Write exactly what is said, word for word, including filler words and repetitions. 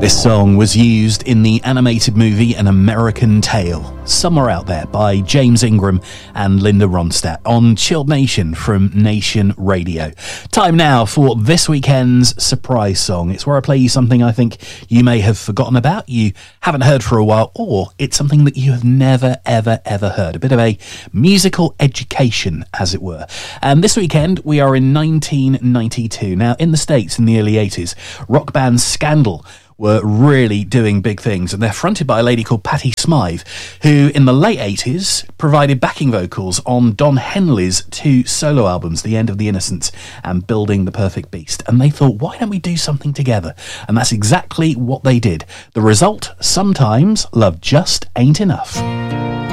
This song was used in the animated movie An American Tale, Somewhere Out There, by James Ingram and Linda Ronstadt on Chilled Nation from Nation Radio. Time now for this weekend's surprise song. It's where I play you something I think you may have forgotten about, you haven't heard for a while, or it's something that you have never, ever, ever heard. A bit of a musical education, as it were. And this weekend, we are in nineteen ninety-two. Now, in the States, in the early eighties, rock band Scandal were really doing big things, and they're fronted by a lady called Patti Smythe, who in the late eighties provided backing vocals on Don Henley's two solo albums, The End of the Innocents and Building the Perfect Beast. And they thought, why don't we do something together? And that's exactly what they did. The result, sometimes love just ain't enough.